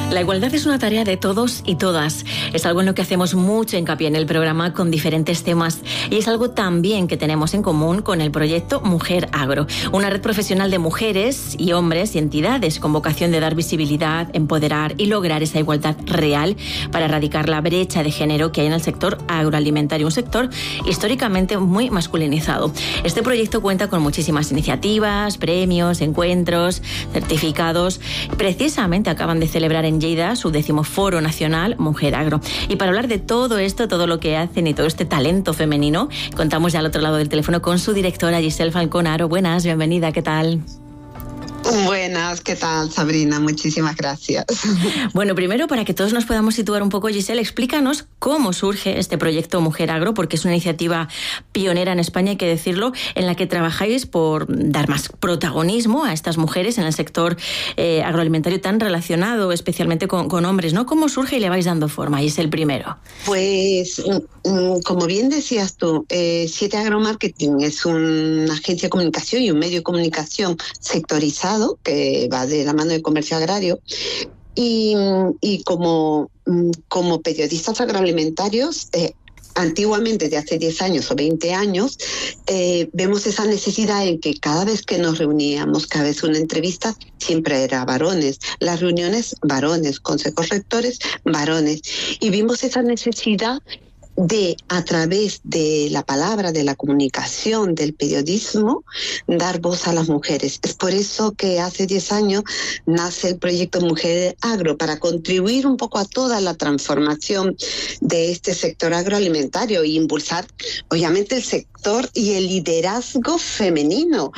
La igualdad es una tarea de todos y todas. Es algo en lo que hacemos mucho hincapié en el programa con diferentes temas y es algo también que tenemos en común con el proyecto Mujer Agro, una red profesional de mujeres y hombres y entidades con vocación de dar visibilidad, empoderar y lograr esa igualdad real para erradicar la brecha de género que hay en el sector agroalimentario, un sector históricamente muy masculinizado. Este proyecto cuenta con muchísimas iniciativas, premios, encuentros, certificados. Precisamente acaban de celebrar en Lleida su 10º Foro Nacional Mujer Agro. Y para hablar de todo esto, todo lo que hacen y todo este talento femenino, contamos ya al otro lado del teléfono con su directora Giselle Falcón Aro. Buenas, bienvenida, ¿qué tal? Buenas, ¿qué tal, Sabrina? Muchísimas gracias. Bueno, primero, para que todos nos podamos situar un poco, Giselle, explícanos cómo surge este proyecto Mujer Agro, porque es una iniciativa pionera en España, hay que decirlo, en la que trabajáis por dar más protagonismo a estas mujeres en el sector agroalimentario tan relacionado especialmente con hombres, ¿no? ¿Cómo surge y le vais dando forma? Giselle, primero. Pues, como bien decías tú, 7 Agromarketing es una agencia de comunicación y un medio de comunicación sectorizado que va de la mano del comercio agrario y como periodistas agroalimentarios, antiguamente, de hace 10 años o 20 años, vemos esa necesidad en que cada vez que nos reuníamos, cada vez una entrevista, siempre era varones. Las reuniones, varones. Consejos rectores, varones. Y vimos esa necesidad de, a través de la palabra, de la comunicación, del periodismo, dar voz a las mujeres. Es por eso que hace 10 años nace el proyecto Mujer Agro, para contribuir un poco a toda la transformación de este sector agroalimentario e impulsar, obviamente, el sector y el liderazgo femenino.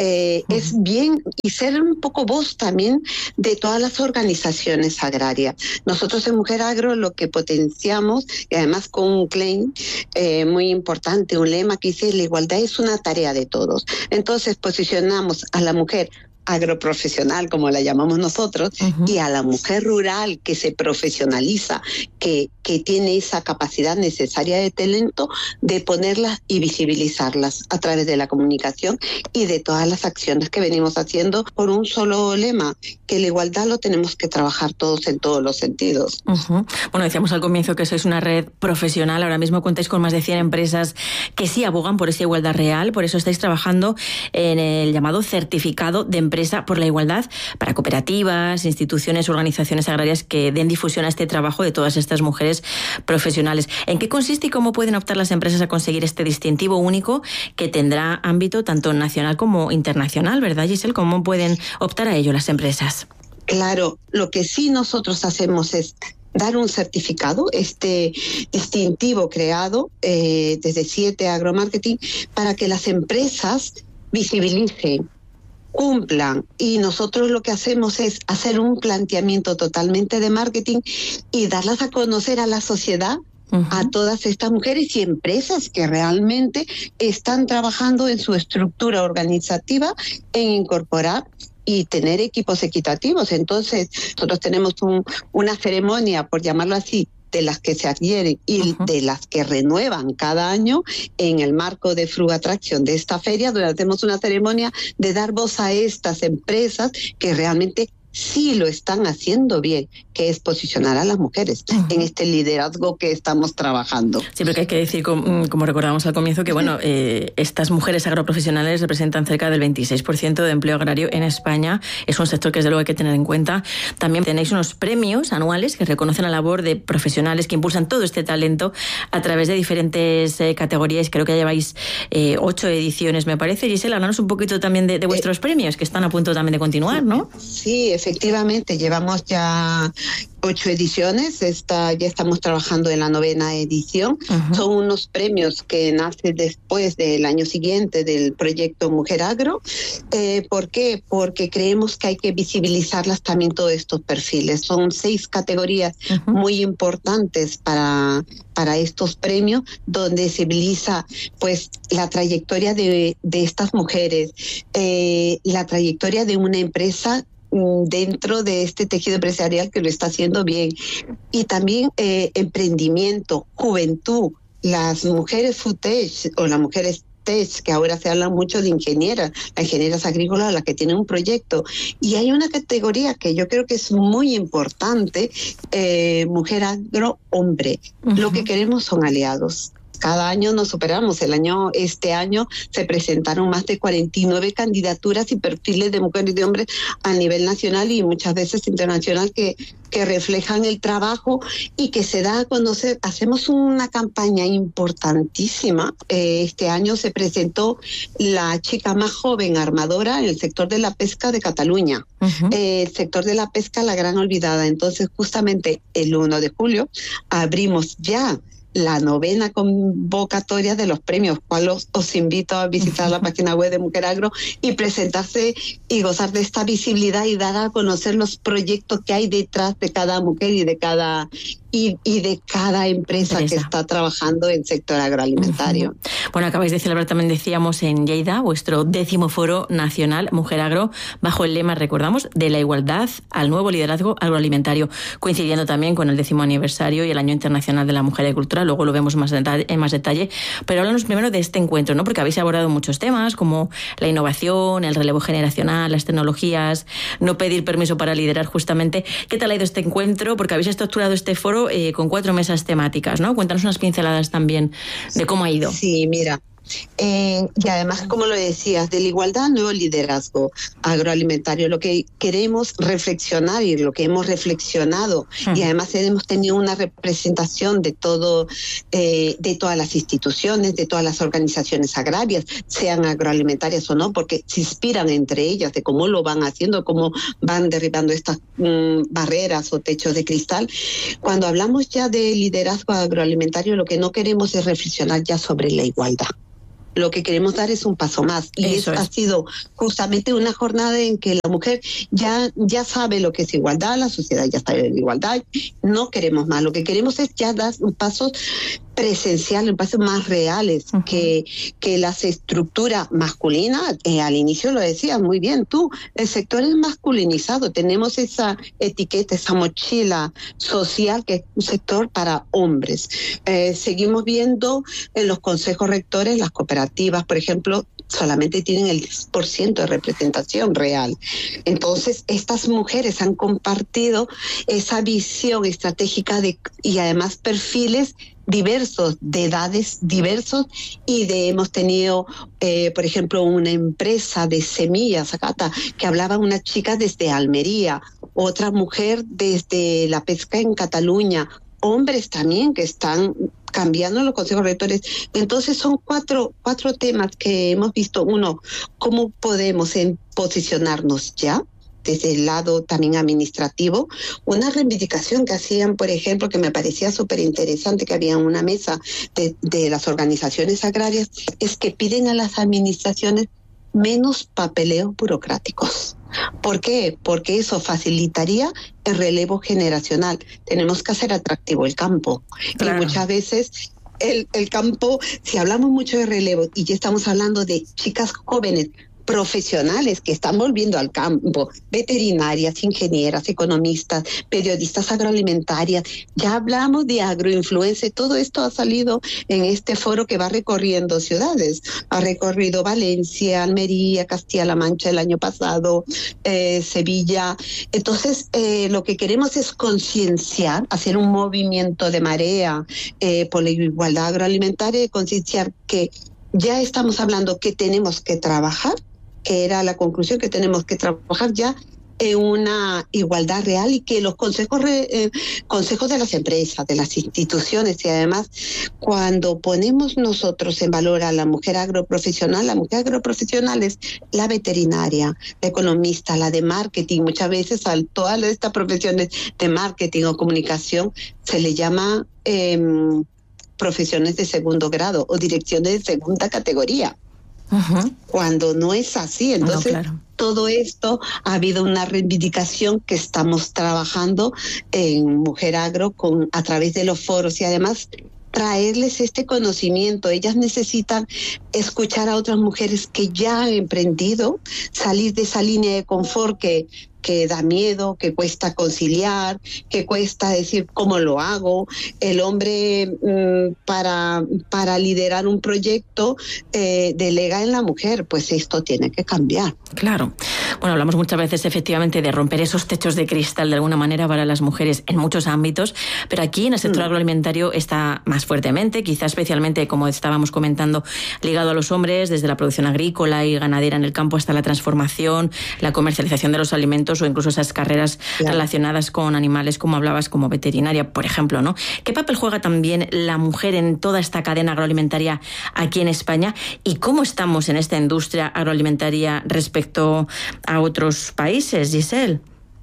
Es bien, y ser un poco voz también de todas las organizaciones agrarias. Nosotros en Mujer Agro lo que potenciamos, y además con un claim muy importante, un lema que dice: la igualdad es una tarea de todos. Entonces posicionamos a la mujer agroprofesional, como la llamamos nosotros, y a la mujer rural que se profesionaliza, que tiene esa capacidad necesaria de talento, de ponerlas y visibilizarlas a través de la comunicación y de todas las acciones que venimos haciendo por un solo lema, que la igualdad lo tenemos que trabajar todos en todos los sentidos. Bueno, decíamos al comienzo que sois una red profesional, ahora mismo contáis con más de 100 empresas que sí abogan por esa igualdad real, por eso estáis trabajando en el llamado certificado de empresa por la igualdad para cooperativas, instituciones, organizaciones agrarias que den difusión a este trabajo de todas estas mujeres profesionales. ¿En qué consiste y cómo pueden optar las empresas a conseguir este distintivo único que tendrá ámbito tanto nacional como internacional, verdad, Giselle? ¿Cómo pueden optar a ello las empresas? Claro, lo que sí nosotros hacemos es dar un certificado, este distintivo creado desde 7 Agromarketing, para que las empresas visibilicen, cumplan, y nosotros lo que hacemos es hacer un planteamiento totalmente de marketing y darlas a conocer a la sociedad, a todas estas mujeres y empresas que realmente están trabajando en su estructura organizativa en incorporar y tener equipos equitativos. Entonces, nosotros tenemos una ceremonia, por llamarlo así, de las que se adhieren y de las que renuevan cada año en el marco de Frugatracción, de esta feria, donde hacemos una ceremonia de dar voz a estas empresas que realmente sí lo están haciendo bien, que es posicionar a las mujeres en este liderazgo que estamos trabajando. Sí, porque hay que decir, como recordábamos al comienzo, que bueno, estas mujeres agroprofesionales representan cerca del 26% de empleo agrario en España. Es un sector que desde luego hay que tener en cuenta. También tenéis unos premios anuales que reconocen la labor de profesionales que impulsan todo este talento a través de diferentes categorías. Creo que ya lleváis 8 ediciones, me parece. Giselle, háblanos un poquito también de vuestros premios, que están a punto también de continuar, ¿no? Sí, efectivamente, llevamos ya 8 ediciones, ya estamos trabajando en la 9ª edición. Son unos premios que nacen después del año siguiente del proyecto Mujer Agro. ¿Por qué? Porque creemos que hay que visibilizarlas también todos estos perfiles. Son 6 categorías muy importantes para estos premios, donde se visibiliza pues la trayectoria de estas mujeres, la trayectoria de una empresa dentro de este tejido empresarial que lo está haciendo bien, y también emprendimiento, juventud, las mujeres footage o las mujeres Tech, que ahora se habla mucho de ingenieras, las ingenieras agrícolas, las que tienen un proyecto. Y hay una categoría que yo creo que es muy importante, mujer agro, hombre. Lo que queremos son aliados. Cada año nos superamos. Este año se presentaron más de 49 candidaturas y perfiles de mujeres y de hombres a nivel nacional y muchas veces internacional que reflejan el trabajo y que se da a conocer. Hacemos una campaña importantísima. Este año se presentó la chica más joven armadora en el sector de la pesca de Cataluña. El sector de la pesca, la gran olvidada. Entonces, justamente el 1 de julio abrimos ya la 9ª convocatoria de los premios, cual os invito a visitar la página web de Mujer Agro y presentarse y gozar de esta visibilidad y dar a conocer los proyectos que hay detrás de cada mujer y de cada empresa que está trabajando en el sector agroalimentario. Bueno, acabáis de celebrar, también decíamos, en Lleida, vuestro 10º Foro Nacional Mujer Agro, bajo el lema, recordamos, de la igualdad al nuevo liderazgo agroalimentario, coincidiendo también con el 10º aniversario y el Año Internacional de la Mujer Agricultora. Luego lo vemos en más detalle, pero háblanos primero de este encuentro, ¿no? Porque habéis abordado muchos temas como la innovación, el relevo generacional, las tecnologías, no pedir permiso para liderar, justamente. ¿Qué tal ha ido este encuentro? Porque habéis estructurado este foro con 4 mesas temáticas, ¿no? Cuéntanos unas pinceladas también de cómo ha ido. Sí, mira. Y además, como lo decías, de la igualdad al nuevo liderazgo agroalimentario, lo que queremos reflexionar y lo que hemos reflexionado, y además hemos tenido una representación de todo, de todas las instituciones, de todas las organizaciones agrarias, sean agroalimentarias o no, porque se inspiran entre ellas de cómo lo van haciendo, cómo van derribando estas barreras o techos de cristal. Cuando hablamos ya de liderazgo agroalimentario, lo que no queremos es reflexionar ya sobre la igualdad. Lo que queremos dar es un paso más. Y eso ha sido justamente una jornada en que la mujer ya sabe lo que es igualdad, la sociedad ya sabe de igualdad. No queremos más. Lo que queremos es ya dar pasos presenciales, pasos más reales, que las estructuras masculinas, al inicio lo decías muy bien tú, el sector es masculinizado, tenemos esa etiqueta, esa mochila social que es un sector para hombres. Seguimos viendo en los consejos rectores, las cooperativas, por ejemplo, solamente tienen el 10% de representación real. Entonces, estas mujeres han compartido esa visión estratégica y además perfiles diversos, de edades diversos, y hemos tenido, por ejemplo, una empresa de semillas, Acata, que hablaba una chica desde Almería, otra mujer desde la pesca en Cataluña, hombres también que están cambiando los consejos rectores. Entonces son cuatro temas que hemos visto. Uno, cómo podemos posicionarnos ya desde el lado también administrativo. Una reivindicación que hacían, por ejemplo, que me parecía súper interesante, que había una mesa de las organizaciones agrarias, es que piden a las administraciones menos papeleos burocráticos. ¿Por qué? Porque eso facilitaría el relevo generacional. Tenemos que hacer atractivo el campo. Claro. Y muchas veces el campo, si hablamos mucho de relevo y ya estamos hablando de chicas jóvenes, profesionales que están volviendo al campo, veterinarias, ingenieras, economistas, periodistas agroalimentarias, ya hablamos de agroinfluencia, todo esto ha salido en este foro que va recorriendo ciudades, ha recorrido Valencia, Almería, Castilla-La Mancha el año pasado, Sevilla. Entonces, lo que queremos es concienciar, hacer un movimiento de marea por la igualdad agroalimentaria y concienciar que ya estamos hablando que tenemos que trabajar, que era la conclusión, que tenemos que trabajar ya en una igualdad real y que los consejos de las empresas, de las instituciones, y además cuando ponemos nosotros en valor a la mujer agroprofesional es la veterinaria, la economista, la de marketing. Muchas veces a todas estas profesiones de marketing o comunicación se le llama profesiones de segundo grado o direcciones de segunda categoría. Cuando no es así. Entonces, todo esto ha habido una reivindicación que estamos trabajando en Mujer Agro a través de los foros y además traerles este conocimiento. Ellas necesitan escuchar a otras mujeres que ya han emprendido, salir de esa línea de confort que que da miedo, que cuesta conciliar, que cuesta decir cómo lo hago. El hombre para liderar un proyecto delega en la mujer, pues esto tiene que cambiar. Claro. Bueno, hablamos muchas veces efectivamente de romper esos techos de cristal de alguna manera para las mujeres en muchos ámbitos, pero aquí en el sector agroalimentario está más fuertemente, quizá especialmente, como estábamos comentando, ligado a los hombres, desde la producción agrícola y ganadera en el campo hasta la transformación, la comercialización de los alimentos o incluso esas carreras relacionadas con animales, como hablabas, como veterinaria, por ejemplo, ¿no? ¿Qué papel juega también la mujer en toda esta cadena agroalimentaria aquí en España? ¿Y cómo estamos en esta industria agroalimentaria respecto a otros países, Giselle?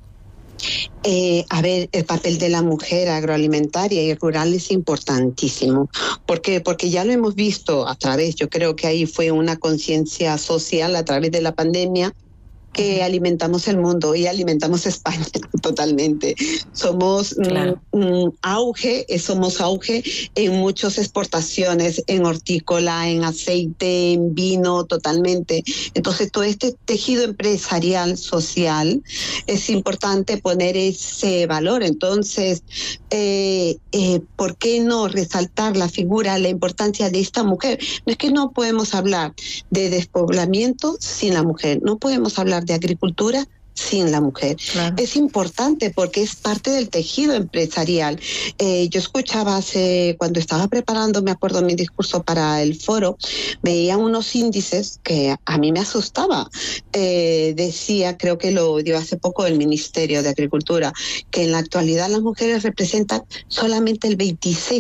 A ver, el papel de la mujer agroalimentaria y rural es importantísimo. ¿Por qué? Porque ya lo hemos visto a través, yo creo que ahí fue una conciencia social a través de la pandemia, que alimentamos el mundo y alimentamos España totalmente. Somos auge en muchas exportaciones, en hortícola, en aceite, en vino, totalmente. Entonces, todo este tejido empresarial, social, es importante poner ese valor. Entonces, ¿por qué no resaltar la figura, la importancia de esta mujer? No es que no podemos hablar de despoblamiento sin la mujer, no podemos hablar de agricultura sin la mujer. Claro. Es importante porque es parte del tejido empresarial. Yo escuchaba cuando estaba preparando, me acuerdo, mi discurso para el foro, veía unos índices que a mí me asustaba. Decía, creo que lo dio hace poco el Ministerio de Agricultura, que en la actualidad las mujeres representan solamente el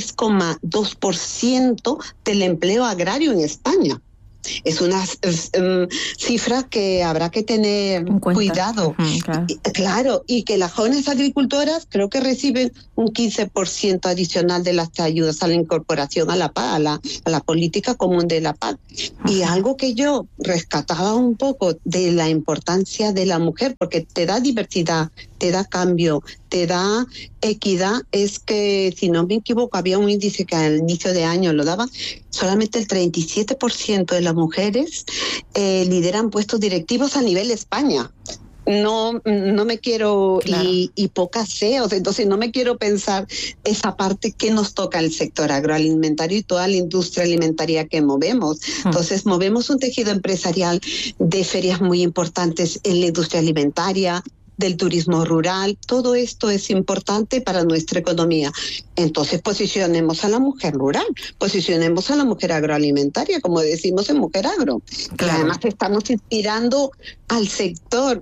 26,2% del empleo agrario en España. Es una cifra que habrá que tener cuidado. Claro, y que las jóvenes agricultoras creo que reciben un 15% adicional de las ayudas a la incorporación a la PAC, a la política común de la PAC. Y algo que yo rescataba un poco de la importancia de la mujer, porque te da diversidad, te da cambio, te da equidad, es que, si no me equivoco, había un índice que al inicio de año lo daba, solamente el 37% de las mujeres lideran puestos directivos a nivel España. No me quiero, y pocas CEOs, entonces no me quiero pensar esa parte que nos toca el sector agroalimentario y toda la industria alimentaria que movemos. Entonces movemos un tejido empresarial de ferias muy importantes en la industria alimentaria, del turismo rural, todo esto es importante para nuestra economía. Entonces posicionemos a la mujer rural, posicionemos a la mujer agroalimentaria, como decimos en Mujer Agro. Claro. Y además estamos inspirando al sector,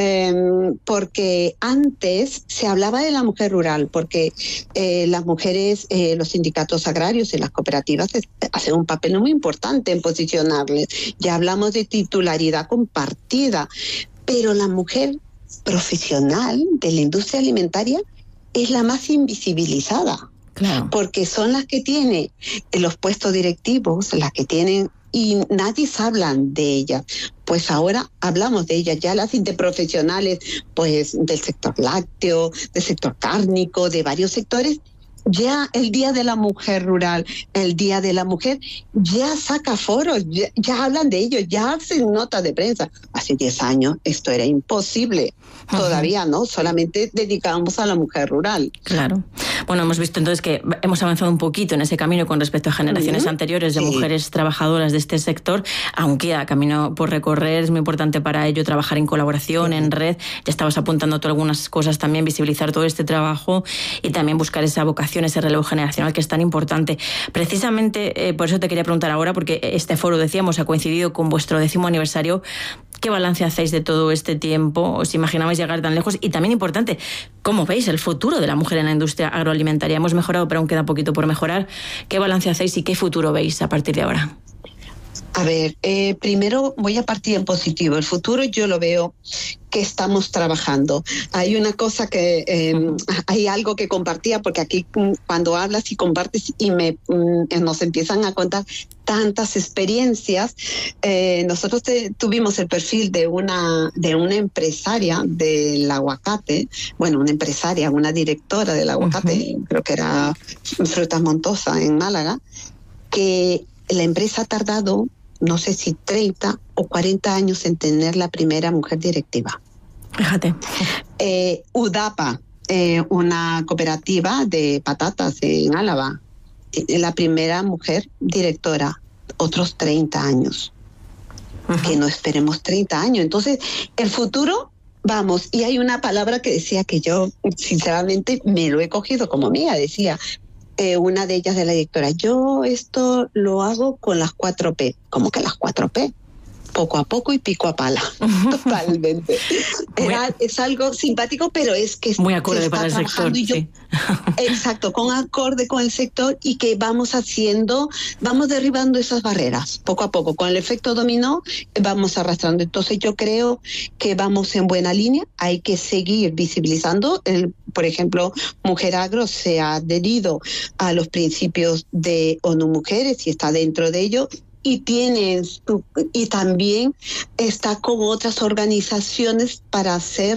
porque antes se hablaba de la mujer rural, porque las mujeres, los sindicatos agrarios y las cooperativas hacen un papel muy importante en posicionarles. Ya hablamos de titularidad compartida, pero la mujer profesional de la industria alimentaria es la más invisibilizada, porque son las que tienen los puestos directivos, las que tienen, y nadie habla de ellas. Pues ahora hablamos de ellas, ya las interprofesionales, pues del sector lácteo, del sector cárnico, de varios sectores. Ya el Día de la Mujer Rural, el Día de la Mujer, ya saca foros, ya hablan de ello, ya hacen notas de prensa. Hace 10 años esto era imposible. Todavía no, solamente dedicábamos a la mujer rural. Claro. Bueno, hemos visto entonces que hemos avanzado un poquito en ese camino con respecto a generaciones anteriores de mujeres trabajadoras de este sector, aunque queda camino por recorrer. Es muy importante para ello trabajar en colaboración, en red. Ya estabas apuntando tú algunas cosas también, visibilizar todo este trabajo y también buscar esa vocación, ese relevo generacional que es tan importante. Precisamente por eso te quería preguntar ahora, porque este foro, decíamos, ha coincidido con vuestro 10º aniversario. ¿Qué balance hacéis de todo este tiempo? ¿Os imaginabais llegar tan lejos? Y también importante, ¿cómo veis el futuro de la mujer en la industria agroalimentaria? Hemos mejorado, pero aún queda poquito por mejorar. ¿Qué balance hacéis y qué futuro veis a partir de ahora? A ver, primero voy a partir en positivo. El futuro yo lo veo que estamos trabajando. Hay una cosa que, hay algo que compartía, porque aquí cuando hablas y compartes y nos empiezan a contar tantas experiencias, nosotros tuvimos el perfil de una empresaria del aguacate, bueno, una directora del aguacate, creo que era Frutas Montosa en Málaga, que la empresa ha tardado, no sé si 30 o 40 años en tener la primera mujer directiva. Fíjate. UDAPA, una cooperativa de patatas en Álava. La primera mujer directora, otros 30 años. Que no esperemos 30 años. Entonces, el futuro, vamos. Y hay una palabra que decía que yo, sinceramente, me lo he cogido como mía. Decía una de ellas de la directora, yo esto lo hago con las 4P. ¿Cómo que las 4P? Poco a poco y pico a pala. Totalmente. Es algo simpático, pero es que muy acorde para el sector. Sí. Exacto, con acorde con el sector, y que vamos derribando esas barreras poco a poco. Con el efecto dominó vamos arrastrando. Entonces yo creo que vamos en buena línea. Hay que seguir visibilizando. Por ejemplo, Mujer Agro se ha adherido a los principios de ONU Mujeres y está dentro de ello. Y también está con otras organizaciones para hacer,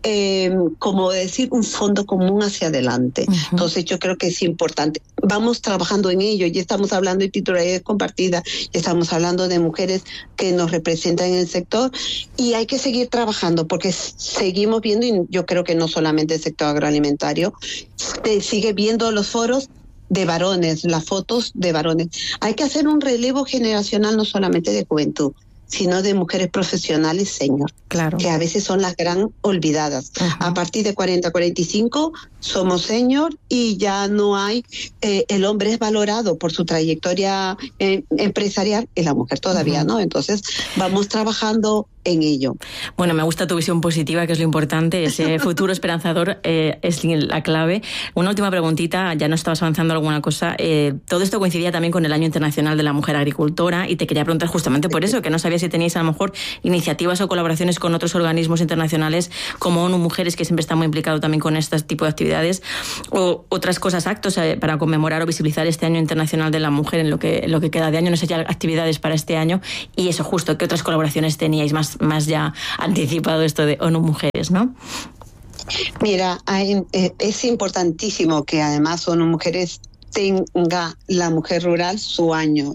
como decir, un fondo común hacia adelante. Uh-huh. Entonces yo creo que es importante. Vamos trabajando en ello. Ya estamos hablando de titularidad compartida, ya estamos hablando de mujeres que nos representan en el sector, y hay que seguir trabajando porque seguimos viendo, y yo creo que no solamente el sector agroalimentario, se sigue viendo los foros de varones, las fotos de varones. Hay que hacer un relevo generacional, no solamente de juventud, sino de mujeres profesionales senior, claro, que a veces son las gran olvidadas. Uh-huh. A partir de 40, 45 somos senior y ya no hay, el hombre es valorado por su trayectoria empresarial y la mujer todavía, uh-huh, no. Entonces vamos trabajando en ello. Bueno, me gusta tu visión positiva, que es lo importante. Ese futuro esperanzador es la clave. Una última preguntita, ya no estabas avanzando alguna cosa. Todo esto coincidía también con el Año Internacional de la Mujer Agricultora, y te quería preguntar justamente por eso, que no sabía si teníais a lo mejor iniciativas o colaboraciones con otros organismos internacionales como ONU Mujeres, que siempre está muy implicado también con este tipo de actividades, o otras cosas, actos para conmemorar o visibilizar este Año Internacional de la Mujer en lo que queda de año. No sé, ya actividades para este año, y eso justo, ¿qué otras colaboraciones teníais más ya anticipado esto de ONU Mujeres, ¿no? Mira, es importantísimo que además ONU Mujeres tenga la mujer rural su año,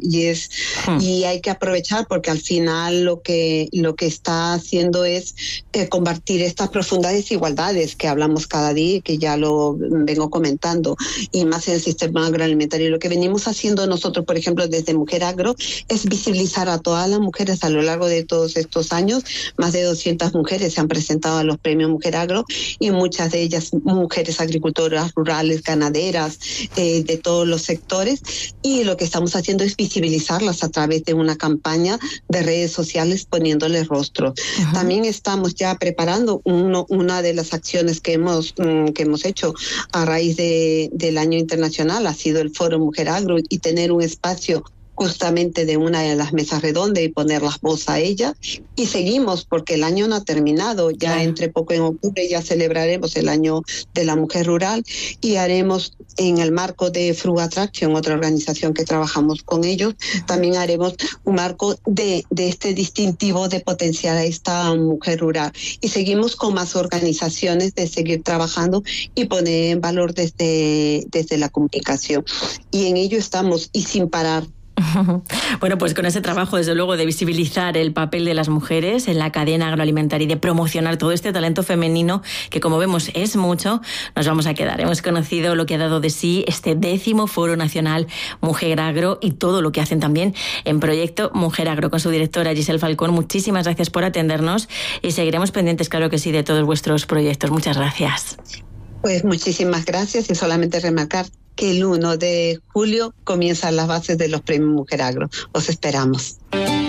y hay que aprovechar, porque al final lo que está haciendo es combatir estas profundas desigualdades que hablamos cada día, que ya lo vengo comentando, y más en el sistema agroalimentario. Lo que venimos haciendo nosotros, por ejemplo, desde Mujer Agro, es visibilizar a todas las mujeres a lo largo de todos estos años. Más de 200 mujeres se han presentado a los premios Mujer Agro, y muchas de ellas mujeres agricultoras, rurales, ganaderas, de todos los sectores, y lo que estamos haciendo es visibilizarlas a través de una campaña de redes sociales poniéndoles rostro. Uh-huh. También estamos ya preparando una de las acciones que hemos hecho a raíz del Año Internacional, ha sido el Foro Mujer Agro, y tener un espacio justamente de una de las mesas redondas y poner las voz a ella. Y seguimos, porque el año no ha terminado. Ya entre poco, en octubre, ya celebraremos el Año de la Mujer Rural, y haremos, en el marco de Fruit Attraction, otra organización que trabajamos con ellos, también haremos un marco de este distintivo de potenciar a esta mujer rural. Y seguimos con más organizaciones de seguir trabajando y poner en valor desde la comunicación. Y en ello estamos, y sin parar. Bueno, pues con ese trabajo, desde luego, de visibilizar el papel de las mujeres en la cadena agroalimentaria y de promocionar todo este talento femenino, que como vemos es mucho, nos vamos a quedar. Hemos conocido lo que ha dado de sí este 10º Foro Nacional Mujer Agro y todo lo que hacen también en Proyecto Mujer Agro, con su directora Giselle Falcón. Muchísimas gracias por atendernos, y seguiremos pendientes, claro que sí, de todos vuestros proyectos. Muchas gracias. Pues muchísimas gracias, y solamente remarcar que el 1 de julio comienzan las bases de los premios Mujer Agro. Os esperamos.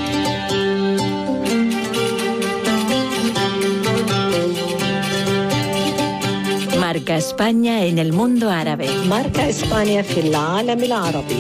Marca España en el mundo árabe. Marca España في العالم العربي.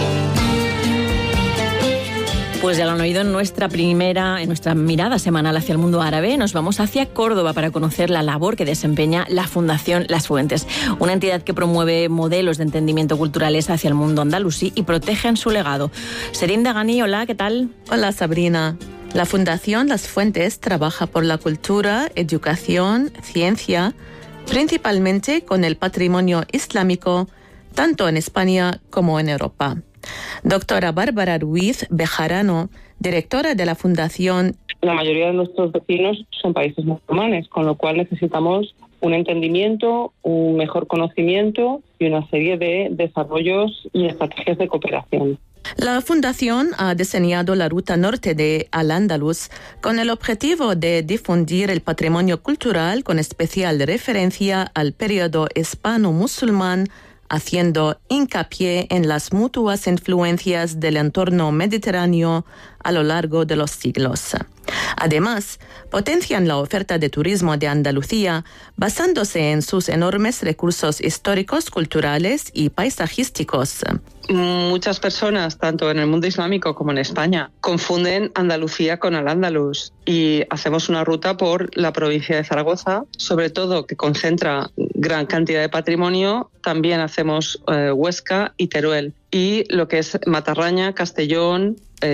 Pues ya lo han oído, en nuestra mirada semanal hacia el mundo árabe, nos vamos hacia Córdoba para conocer la labor que desempeña la Fundación Las Fuentes, una entidad que promueve modelos de entendimiento culturales hacia el mundo andalusí y protegen su legado. Serim Dagani, hola, ¿qué tal? Hola, Sabrina. La Fundación Las Fuentes trabaja por la cultura, educación, ciencia, principalmente con el patrimonio islámico, tanto en España como en Europa. Doctora Bárbara Ruiz Bejarano, directora de la Fundación. La mayoría de nuestros vecinos son países musulmanes, con lo cual necesitamos un entendimiento, un mejor conocimiento y una serie de desarrollos y estrategias de cooperación. La Fundación ha diseñado la Ruta Norte de Al-Ándalus con el objetivo de difundir el patrimonio cultural con especial referencia al periodo hispano-musulmán, haciendo hincapié en las mutuas influencias del entorno mediterráneo a lo largo de los siglos. Además, potencian la oferta de turismo de Andalucía basándose en sus enormes recursos históricos, culturales y paisajísticos. Muchas personas, tanto en el mundo islámico como en España, confunden Andalucía con Al-Ándalus y hacemos una ruta por la provincia de Zaragoza, sobre todo que concentra gran cantidad de patrimonio. También hacemos Huesca y Teruel, y lo que es Matarraña, Castellón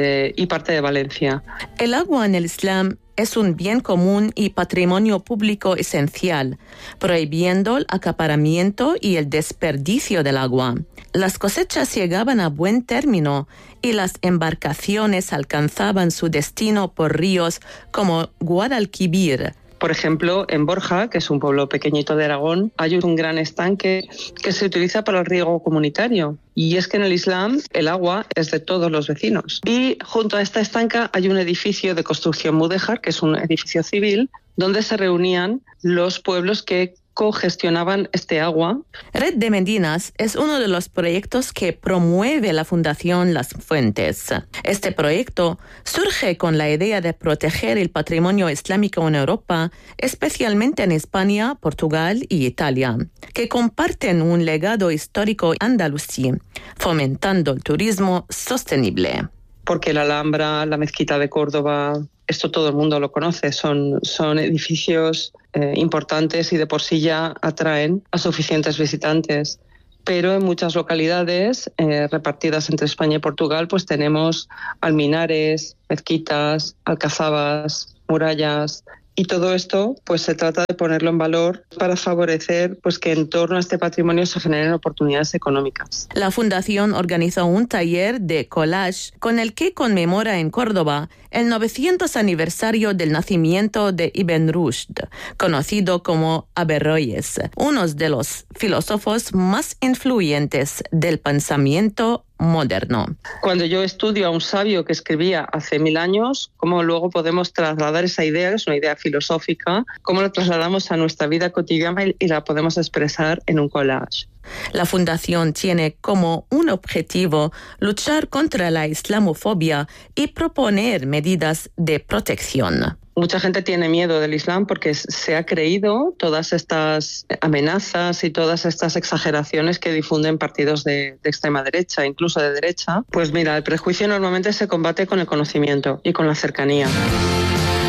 y parte de Valencia. El agua en el Islam es un bien común y patrimonio público esencial, prohibiendo el acaparamiento y el desperdicio del agua. Las cosechas llegaban a buen término y las embarcaciones alcanzaban su destino por ríos como Guadalquivir. Por ejemplo, en Borja, que es un pueblo pequeñito de Aragón, hay un gran estanque que se utiliza para el riego comunitario. Y es que en el Islam el agua es de todos los vecinos. Y junto a esta estanca hay un edificio de construcción mudéjar, que es un edificio civil, donde se reunían los pueblos que cogestionaban este agua. Red de Medinas es uno de los proyectos que promueve la Fundación Las Fuentes. Este proyecto surge con la idea de proteger el patrimonio islámico en Europa, especialmente en España, Portugal y Italia, que comparten un legado histórico andalusí, fomentando el turismo sostenible. Porque la Alhambra, la Mezquita de Córdoba, esto todo el mundo lo conoce, son edificios importantes y de por sí ya atraen a suficientes visitantes. Pero en muchas localidades repartidas entre España y Portugal, pues tenemos alminares, mezquitas, alcazabas, murallas. Y todo esto pues se trata de ponerlo en valor para favorecer pues que en torno a este patrimonio se generen oportunidades económicas. La Fundación organizó un taller de collage con el que conmemora en Córdoba el 900 aniversario del nacimiento de Ibn Rushd, conocido como Averroes, uno de los filósofos más influyentes del pensamiento moderno. Cuando yo estudio a un sabio que escribía hace 1000 años, ¿cómo luego podemos trasladar esa idea, que es una idea filosófica, cómo la trasladamos a nuestra vida cotidiana y la podemos expresar en un collage? La Fundación tiene como un objetivo luchar contra la islamofobia y proponer medidas de protección. Mucha gente tiene miedo del Islam porque se ha creído todas estas amenazas y todas estas exageraciones que difunden partidos de extrema derecha, incluso de derecha. Pues mira, el prejuicio normalmente se combate con el conocimiento y con la cercanía.